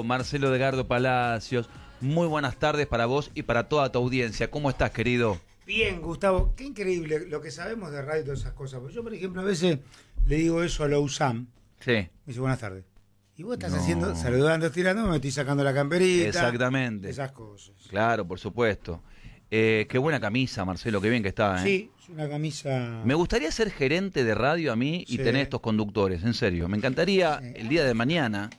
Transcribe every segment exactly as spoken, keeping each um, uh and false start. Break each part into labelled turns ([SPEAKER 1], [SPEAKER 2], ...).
[SPEAKER 1] Marcelo Edgardo Palacios. Muy buenas tardes para vos y para toda tu audiencia. ¿Cómo estás, querido?
[SPEAKER 2] Bien, Gustavo, qué increíble lo que sabemos de radio y todas esas cosas. Porque yo, por ejemplo, a veces le digo eso a Lousam.
[SPEAKER 1] Sí.
[SPEAKER 2] Me dice, buenas tardes. Y vos estás
[SPEAKER 1] No.
[SPEAKER 2] haciendo, saludando, estirando, me estoy sacando la camperita.
[SPEAKER 1] Exactamente.
[SPEAKER 2] Esas cosas.
[SPEAKER 1] Claro, por supuesto. Eh, qué buena camisa, Marcelo, qué bien que está, ¿eh?
[SPEAKER 2] Sí, es una camisa...
[SPEAKER 1] Me gustaría ser gerente de radio a mí y
[SPEAKER 2] Sí.
[SPEAKER 1] tener estos conductores, en serio. Me encantaría
[SPEAKER 2] Sí.
[SPEAKER 1] el día de mañana.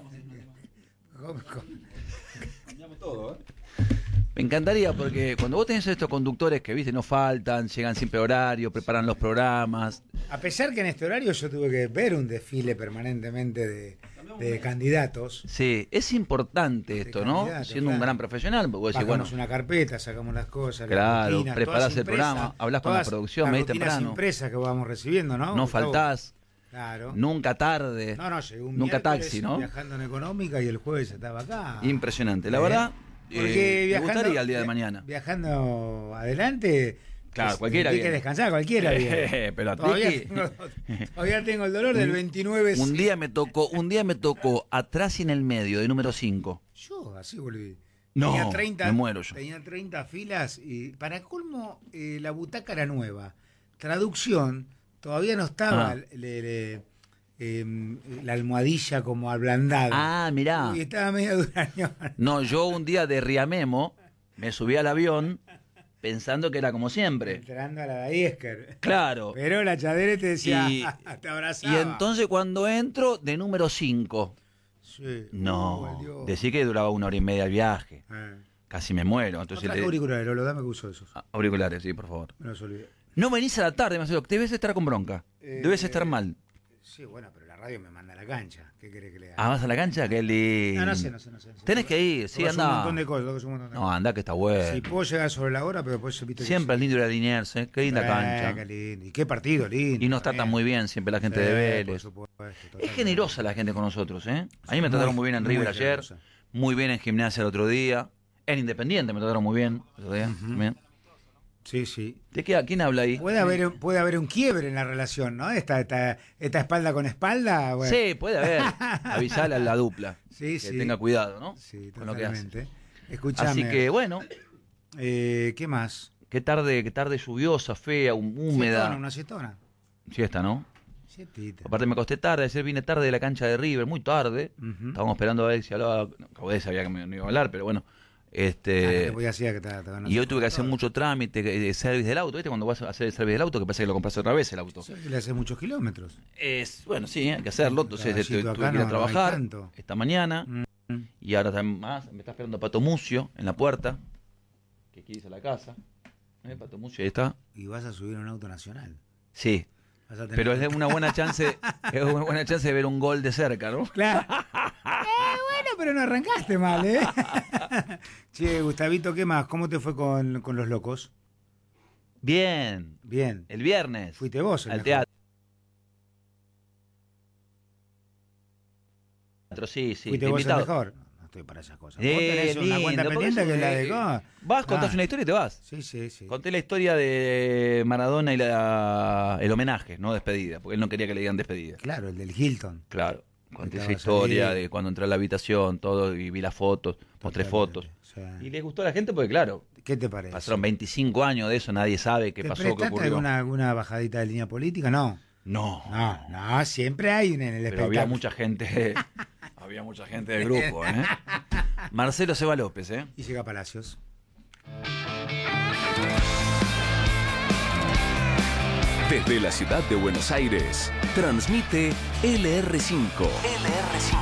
[SPEAKER 2] ¿Cómo, cómo?
[SPEAKER 3] Todo, ¿eh?
[SPEAKER 1] Me encantaría porque cuando vos tenés estos conductores que, viste, no faltan, llegan siempre a horario, preparan los programas.
[SPEAKER 2] A pesar que en este horario yo tuve que ver un desfile permanentemente de, de candidatos.
[SPEAKER 1] Sí, es importante
[SPEAKER 2] De
[SPEAKER 1] esto, ¿no?
[SPEAKER 2] candidatos,
[SPEAKER 1] Siendo un
[SPEAKER 2] claro.
[SPEAKER 1] gran profesional, porque vos decís,
[SPEAKER 2] Bajamos
[SPEAKER 1] bueno,
[SPEAKER 2] una carpeta, sacamos las cosas, las
[SPEAKER 1] claro,
[SPEAKER 2] rutinas,
[SPEAKER 1] preparás
[SPEAKER 2] todas
[SPEAKER 1] el
[SPEAKER 2] impresas,
[SPEAKER 1] programa, hablás con la
[SPEAKER 2] todas
[SPEAKER 1] producción,
[SPEAKER 2] las
[SPEAKER 1] medio
[SPEAKER 2] rutinas
[SPEAKER 1] temprano.
[SPEAKER 2] impresas que vamos recibiendo, ¿no?
[SPEAKER 1] no
[SPEAKER 2] Gustavo?
[SPEAKER 1] faltás,
[SPEAKER 2] Claro.
[SPEAKER 1] nunca tarde,
[SPEAKER 2] No, no, llegó un
[SPEAKER 1] nunca
[SPEAKER 2] miércoles
[SPEAKER 1] taxi, ¿no?
[SPEAKER 2] viajando en económica y el jueves estaba acá.
[SPEAKER 1] Impresionante. La
[SPEAKER 2] ¿Eh?
[SPEAKER 1] verdad,
[SPEAKER 2] Porque
[SPEAKER 1] eh,
[SPEAKER 2] viajando,
[SPEAKER 1] me gustaría el día de
[SPEAKER 2] via-
[SPEAKER 1] mañana.
[SPEAKER 2] Viajando adelante.
[SPEAKER 1] Claro,
[SPEAKER 2] pues,
[SPEAKER 1] cualquiera
[SPEAKER 2] Hay que
[SPEAKER 1] viene.
[SPEAKER 2] descansar, cualquiera viene.
[SPEAKER 1] Pero a
[SPEAKER 2] todavía,
[SPEAKER 1] Tiki-
[SPEAKER 2] tengo, todavía tengo el dolor del veintinueve.
[SPEAKER 1] Un día me tocó, un día me tocó atrás y en el medio, de número cinco.
[SPEAKER 2] Yo así volví.
[SPEAKER 1] No,
[SPEAKER 2] tenía treinta,
[SPEAKER 1] me muero yo.
[SPEAKER 2] Tenía treinta filas y para colmo eh, la butaca era nueva. Traducción, todavía no estaba
[SPEAKER 1] Ah.
[SPEAKER 2] le- le- eh, la almohadilla como ablandada.
[SPEAKER 1] Ah, mirá.
[SPEAKER 2] Y estaba medio durañón.
[SPEAKER 1] No, yo un día de Riamemo me subí al avión pensando que era como siempre.
[SPEAKER 2] Entrando a la Daesker.
[SPEAKER 1] Claro.
[SPEAKER 2] Pero la chadere te decía,
[SPEAKER 1] Y,
[SPEAKER 2] te abrazaba.
[SPEAKER 1] y entonces cuando entro, de número cinco.
[SPEAKER 2] Sí.
[SPEAKER 1] No,
[SPEAKER 2] Uh, Dios.
[SPEAKER 1] decí que duraba una hora y media el viaje.
[SPEAKER 2] Eh.
[SPEAKER 1] Casi me muero.
[SPEAKER 2] No
[SPEAKER 1] Entonces
[SPEAKER 2] traje
[SPEAKER 1] le-
[SPEAKER 2] auriculares, Lolo, dame que uso esos.
[SPEAKER 1] Ah, auriculares, sí, por favor.
[SPEAKER 2] Me los olvidé.
[SPEAKER 1] No venís a la tarde, Marcelo. Debes estar con bronca.
[SPEAKER 2] Eh,
[SPEAKER 1] Debes estar mal.
[SPEAKER 2] Sí, bueno, pero la radio me manda a la cancha. ¿Qué querés que le haga?
[SPEAKER 1] Ah, ¿vas a la cancha? Qué lindo.
[SPEAKER 2] No, no sé, no sé, no sé. no sé.
[SPEAKER 1] Tenés que ir, sí,
[SPEAKER 2] Tengo que hacer un
[SPEAKER 1] anda.
[SPEAKER 2] montón de cosas, tengo que hacer un montón de
[SPEAKER 1] No,
[SPEAKER 2] cosas.
[SPEAKER 1] anda que está bueno.
[SPEAKER 2] Sí, puedo llegar sobre la hora, pero después se viste que
[SPEAKER 1] Siempre
[SPEAKER 2] sí.
[SPEAKER 1] es lindo ir a alinearse. Qué linda
[SPEAKER 2] Eh,
[SPEAKER 1] cancha.
[SPEAKER 2] qué lindo. Y qué partido lindo.
[SPEAKER 1] Y nos tratan muy bien siempre la gente de Vélez.
[SPEAKER 2] Por supuesto,
[SPEAKER 1] Es
[SPEAKER 2] totalmente.
[SPEAKER 1] generosa la gente con nosotros, ¿eh? A mí
[SPEAKER 2] Sí,
[SPEAKER 1] me trataron
[SPEAKER 2] muy-
[SPEAKER 1] muy bien en
[SPEAKER 2] muy
[SPEAKER 1] River ayer,
[SPEAKER 2] generosa.
[SPEAKER 1] muy bien en Gimnasia el otro día, en Independiente me trataron muy bien el otro día. Bien.
[SPEAKER 2] Sí, sí.
[SPEAKER 1] ¿De qué, quién habla ahí?
[SPEAKER 2] Puede haber, puede haber un quiebre en la relación, ¿no? Esta, esta, esta espalda con espalda. Bueno.
[SPEAKER 1] Sí, puede haber. Avisale a la dupla.
[SPEAKER 2] Sí,
[SPEAKER 1] que
[SPEAKER 2] sí.
[SPEAKER 1] tenga cuidado, ¿no?
[SPEAKER 2] Sí,
[SPEAKER 1] Con lo que hace.
[SPEAKER 2] totalmente. Escuchame.
[SPEAKER 1] Así que bueno,
[SPEAKER 2] Eh, ¿Qué más?
[SPEAKER 1] qué tarde, qué tarde lluviosa, fea, hú- húmeda.
[SPEAKER 2] Siestona, una siestona.
[SPEAKER 1] Siesta, ¿no?
[SPEAKER 2] Siestita.
[SPEAKER 1] Aparte me acosté tarde, ayer vine tarde de la cancha de River, muy tarde.
[SPEAKER 2] Ujú.
[SPEAKER 1] Estábamos esperando a ver si hablaba, no, Caudé sabía que me, no iba a hablar, pero bueno.
[SPEAKER 2] Ah,
[SPEAKER 1] Este,
[SPEAKER 2] te voy a decir que te, te van a
[SPEAKER 1] y hoy
[SPEAKER 2] hacer
[SPEAKER 1] tuve que hacer
[SPEAKER 2] todo.
[SPEAKER 1] mucho trámite de service del auto, ¿viste? Cuando vas a hacer el service del auto, que pasa que lo compras otra vez el auto.
[SPEAKER 2] Sí, que le hace muchos kilómetros.
[SPEAKER 1] Es, bueno, sí, hay que hacerlo. Entonces
[SPEAKER 2] Caballito,
[SPEAKER 1] este, tuve
[SPEAKER 2] acá
[SPEAKER 1] que ir a
[SPEAKER 2] no- no hay
[SPEAKER 1] trabajar
[SPEAKER 2] tanto.
[SPEAKER 1] esta mañana.
[SPEAKER 2] Mm.
[SPEAKER 1] Y ahora también más, me está esperando Pato Mucio en la puerta, que quiere irse a la casa. ¿Eh? Pato Mucio, ahí está.
[SPEAKER 2] Y vas a subir a un auto nacional.
[SPEAKER 1] Sí,
[SPEAKER 2] Vas a tener
[SPEAKER 1] pero
[SPEAKER 2] que-
[SPEAKER 1] es una buena chance, es una buena chance de ver un gol de cerca, ¿no?
[SPEAKER 2] Claro. Eh, bueno, pero no arrancaste mal, ¿eh? Che, Gustavito, ¿qué más? ¿Cómo te fue con, con los locos?
[SPEAKER 1] Bien,
[SPEAKER 2] Bien.
[SPEAKER 1] el viernes.
[SPEAKER 2] Fuiste vos el
[SPEAKER 1] al
[SPEAKER 2] mejor.
[SPEAKER 1] teatro. Sí, sí,
[SPEAKER 2] ¿Fuiste
[SPEAKER 1] te
[SPEAKER 2] vos el
[SPEAKER 1] invitado.
[SPEAKER 2] mejor? No estoy para esas cosas.
[SPEAKER 1] Eh,
[SPEAKER 2] Vos tenés una
[SPEAKER 1] lindo,
[SPEAKER 2] cuenta
[SPEAKER 1] por
[SPEAKER 2] pendiente
[SPEAKER 1] eso,
[SPEAKER 2] que es la de...
[SPEAKER 1] eh,
[SPEAKER 2] ¿cómo?
[SPEAKER 1] Vas, contás
[SPEAKER 2] Ah,
[SPEAKER 1] una historia y te vas.
[SPEAKER 2] Sí, sí, sí.
[SPEAKER 1] Conté la historia de Maradona y la, el homenaje, no despedida, porque él no quería que le digan despedida.
[SPEAKER 2] Claro, el del Hilton.
[SPEAKER 1] Claro, conté esa
[SPEAKER 2] Estabas
[SPEAKER 1] historia
[SPEAKER 2] ahí.
[SPEAKER 1] de cuando entré a la habitación, todo, y vi las fotos, mostré
[SPEAKER 2] Totalmente,
[SPEAKER 1] fotos.
[SPEAKER 2] o sea,
[SPEAKER 1] Y le gustó a la gente porque, claro,
[SPEAKER 2] ¿qué te parece?
[SPEAKER 1] pasaron veinticinco años de eso, nadie sabe qué
[SPEAKER 2] ¿Te
[SPEAKER 1] pasó, qué
[SPEAKER 2] prestaste
[SPEAKER 1] ocurrió.
[SPEAKER 2] alguna, alguna bajadita de línea política? No.
[SPEAKER 1] No,
[SPEAKER 2] No, no, siempre hay en el
[SPEAKER 1] pero
[SPEAKER 2] espectáculo.
[SPEAKER 1] había mucha gente, había mucha gente del grupo, ¿eh? Marcelo Seba López, ¿eh?
[SPEAKER 2] Y llega a Palacios.
[SPEAKER 4] Desde la ciudad de Buenos Aires, transmite L R cinco. L R cinco.